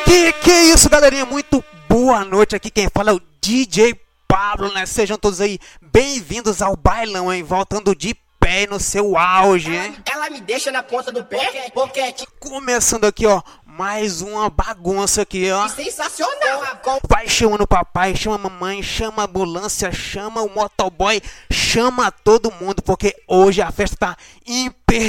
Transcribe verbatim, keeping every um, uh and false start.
Que que é isso, galerinha? Muito boa noite. Aqui quem fala é o D J Pablo, né? Sejam todos aí bem-vindos ao bailão, hein? Voltando de pé no seu auge, hein? Ela me deixa na ponta do pé, boquete. Começando aqui, ó, mais uma bagunça aqui, ó. Sensacional. Vai chamando o papai, chama a mamãe, chama a ambulância, chama o motoboy, chama todo mundo, porque hoje a festa tá imperdível.